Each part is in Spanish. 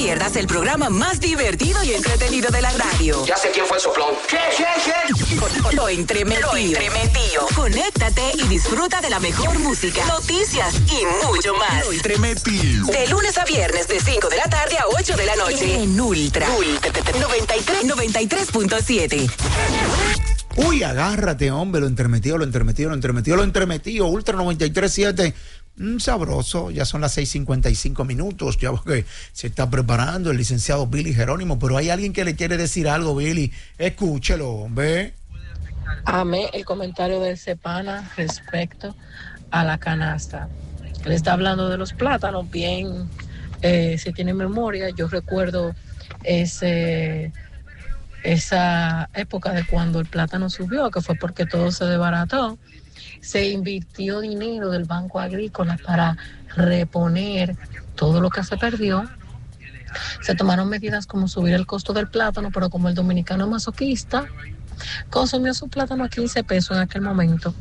pierdas el programa más divertido y entretenido de la radio. Ya sé quién fue el soplón. ¿Qué? Lo entremetido. Conéctate y disfruta de la mejor música, noticias y mucho más. Lo entremetido. De lunes a viernes de 5 de la tarde a 8 de la noche. En Ultra 93.7. Uy, agárrate, hombre, lo entremetido. Ultra 93.7. Sabroso, ya son las 6:55, ya que se está preparando el licenciado Billy Jerónimo, pero hay alguien que le quiere decir algo, Billy. Escúchelo, hombre. Amé el comentario de Cepana respecto a la canasta. Él está hablando de los plátanos, bien, si tiene memoria, yo recuerdo esa época de cuando el plátano subió, que fue porque todo se desbarató. Se invirtió dinero del Banco Agrícola para reponer todo lo que se perdió. Se tomaron medidas como subir el costo del plátano, pero como el dominicano es masoquista, consumió su plátano a 15 pesos en aquel momento.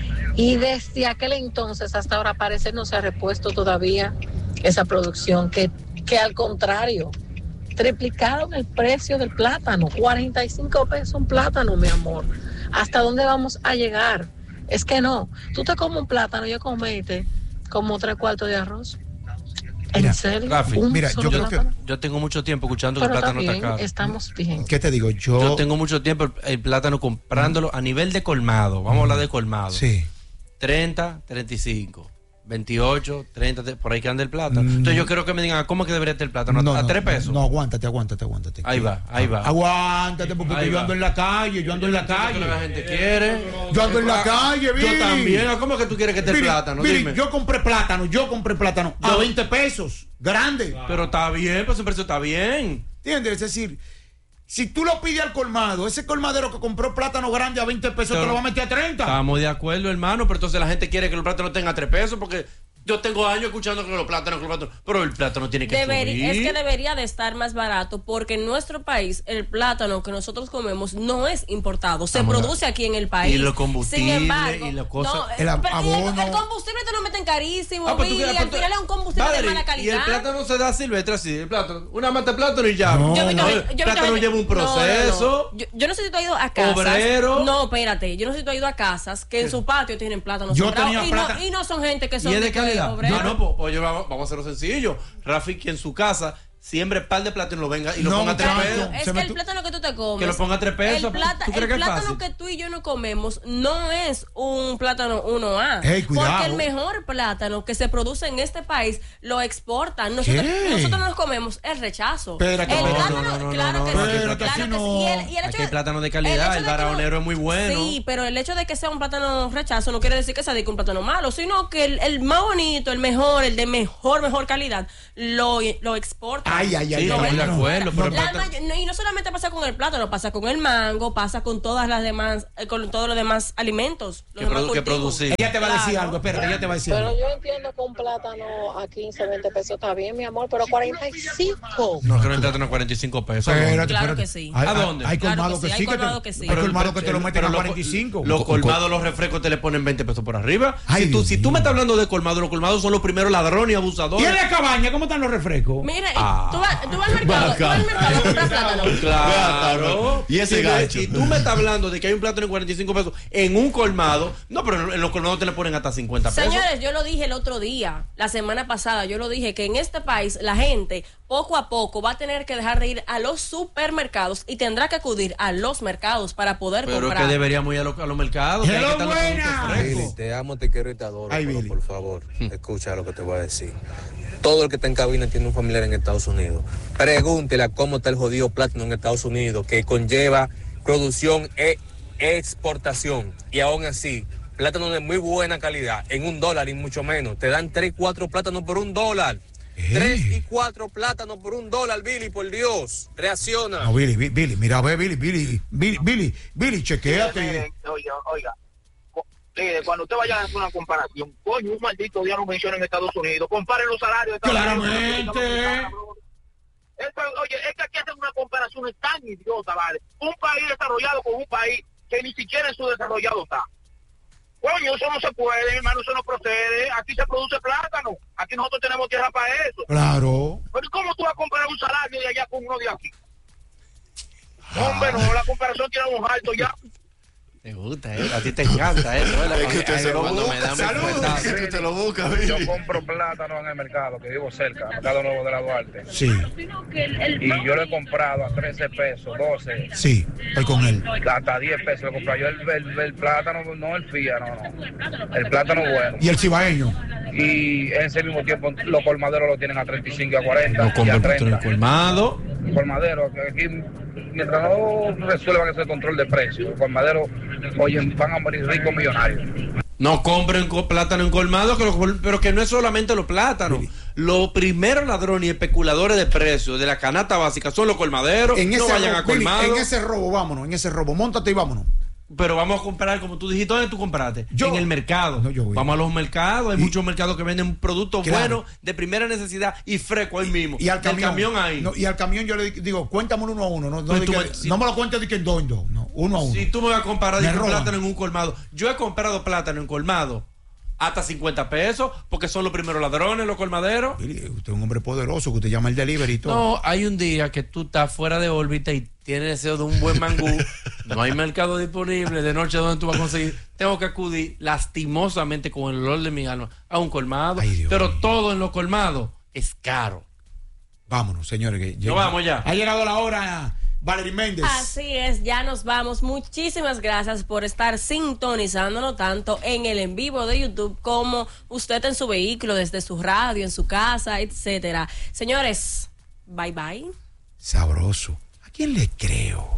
Y desde aquel entonces hasta ahora parece no se ha repuesto todavía esa producción, que al contrario, triplicaron el precio del plátano, 45 pesos un plátano, mi amor. ¿Hasta dónde vamos a llegar? Es que no, tú te comes un plátano y yo comete como 3/4 de arroz. ¿En serio? Rafi, mira, yo creo que yo tengo mucho tiempo escuchando que el plátano está caro. Estamos bien. ¿Qué te digo? Yo tengo mucho tiempo el plátano comprándolo a nivel de colmado. Vamos a hablar de colmado. Sí. 30, 35, 28, 30, por ahí que anda el plátano. Entonces yo quiero que me digan, ¿cómo que debería estar el plátano? ¿A 3 pesos? No, aguántate. Ahí va. Aguántate, porque ahí yo va. ando en la calle, Lo que la gente quiere. Yo ando en la calle, Billy. Yo también. ¿Cómo que tú quieres que esté el plátano? Billy, Dime. yo compré plátano a 20 pesos, grande. Pero está bien, pues el precio está bien. ¿Entiendes? Es decir, si tú lo pides al colmado, ese colmadero que compró plátano grande a 20 pesos te lo va a meter a 30. Estamos de acuerdo, hermano, pero entonces la gente quiere que el plátano tenga 3 pesos porque yo tengo años escuchando que los plátanos, pero el plátano tiene que subir. Es que debería de estar más barato porque en nuestro país el plátano que nosotros comemos no es importado, se produce aquí en el país. Y los combustibles Sin embargo, y las cosas. No, el abono. el combustible te lo meten carísimo, Pues Billy, al final es un combustible de mala calidad. Y el plátano se da silvestre así, el plátano, una mata de plátano y ya. El plátano lleva un proceso. Yo no sé si tú has ido a casas. Obrero. No, espérate, yo no sé si tú has ido a casas que en su patio tienen plátanos Yo sobrados tenía plátano. y no son gente que son ¿Y es de calidad? obreros. No, pues vamos a hacerlo sencillo. Rafi, que en su casa siembre par de plátano y lo venga y lo ponga a 3 pesos. Es que el plátano que tú te comes, Que lo ponga a 3 pesos. el ¿Tú crees que es plátano fácil? que tú y yo no comemos no es un plátano 1A. Ey, cuidado. Porque el mejor plátano que se produce en este país lo exportan. Nosotros no nos comemos el rechazo. Espérate, el no, plátano, claro que sí. Espérate, Claro así que sí. no. Y el hecho Aquí hay plátano de calidad, el Barahonero es muy bueno. Sí, pero el hecho de que sea un plátano rechazo no quiere decir que sea de un plátano malo, sino que el más bonito, el mejor, el de mejor calidad, lo exportan. Ay. De acuerdo, pero Y no solamente pasa con el plátano, pasa con el mango, pasa con todas las demás, con todos los demás alimentos. que producir. Ella te va a decir algo, espérate, ella te va a decir Pero algo. yo entiendo que un plátano a 15, 20 pesos está bien, mi amor, pero 45. No, que no entran a 45 pesos. Claro que sí. ¿A dónde? Hay Claro colmado que que sí, sí. hay colmado que sí. Hay colmado que te lo meten a Pero 45. Los colmados, los refrescos te le ponen 20 pesos por arriba. Ay, Si tú me estás hablando de colmado, los colmados son los primeros ladrones y ¿Y abusadores. en la cabaña cómo están los refrescos? Mira, tú vas al mercado, a comprar plátano. Claro. Y ese gancho. Y tú me estás hablando de que hay un plátano en 45 pesos en un colmado. No, pero en los colmados te le ponen hasta 50 pesos. Señores, yo lo dije el otro día, la semana pasada, yo lo dije que en este país la gente poco a poco va a tener que dejar de ir a los supermercados y tendrá que acudir a los mercados para poder Pero comprar. que deberíamos ir a los mercados. Que hay que ¡Hello, estar los productos buena! frescos. Billy, te amo, te quiero y te adoro, Ay, pero Billy. por favor, escucha lo que te voy a decir. Todo el que está en cabina tiene un familiar en Estados Unidos. Pregúntele a cómo está el jodido plátano en Estados Unidos, que conlleva producción e exportación. Y aún así, plátano de muy buena calidad, en $1 y mucho menos. Te dan 3 y 4 plátanos por $1. 3 y 4 plátanos por $1, Billy, por Dios. Reacciona. No, Billy, mira, ve, Billy, chequéate. Oiga. Cuando usted vaya a hacer una comparación, coño, un maldito día no menciona en Estados Unidos, compare los salarios de Estados Unidos. Claramente. Oye, es que aquí hacen una comparación tan idiota, ¿vale? Un país desarrollado con un país que ni siquiera en su desarrollado está. Coño, eso no se puede, hermano, eso no procede. Aquí se produce plátano. Aquí nosotros tenemos tierra para eso. Claro. Pero ¿cómo tú vas a comparar comparar un salario de allá con uno de aquí. Hombre, no, la comparación tiene unos altos ya. Te gusta, a ti te encanta eso. Es que usted se lo busca. Saludos. Es que usted lo busca, Billy. Yo compro plátano en el mercado, que vivo cerca, Mercado Nuevo de la Duarte. Sí. Y yo lo he comprado a 13 pesos, 12. Sí, estoy con él. Hasta 10 pesos lo he comprado. Yo el plátano, no el fía, no. El plátano bueno. ¿Y el cibaeño? Y en ese mismo tiempo los colmaderos lo tienen a 35 y a 40. Lo y a compro 30. en colmado. Colmadero, que aquí, mientras no resuelvan ese control de precios, los colmaderos, oye, van a morir ricos millonarios. No compren plátano en colmado, pero que no es solamente los plátanos. Los primeros ladrones y especuladores de precios de la canasta básica son los colmaderos. No vayan a colmado. En ese robo, vámonos, en ese robo. Móntate y vámonos. Pero vamos a comprar, como tú dijiste, ¿dónde tú compraste? En el mercado. No, vamos a los mercados, hay muchos mercados que venden productos buenos, de primera necesidad y fresco ahí mismo. Y al camión ahí. No, y al camión yo le digo, cuéntame uno a uno. No me lo cuentes de que en dos en dos. No, uno a uno. Si tú me vas a comparar plátano en un colmado, yo he comprado plátano en colmado hasta 50 pesos, porque son los primeros ladrones, los colmaderos. Usted es un hombre poderoso, que usted llama el delivery y todo. No, hay un día que tú estás fuera de órbita y tienes deseo de un buen mangú, no hay mercado disponible, de noche donde tú vas a conseguir, tengo que acudir lastimosamente con el olor de mi alma a un colmado. Pero todo en los colmados es caro. Vámonos, señores. No vamos ya. Ha llegado la hora, Valerie Méndez. Así es, ya nos vamos. Muchísimas gracias por estar sintonizándonos tanto en el en vivo de YouTube como usted en su vehículo, desde su radio, en su casa, etcétera. Señores, bye bye. Sabroso. ¿A quién le creo?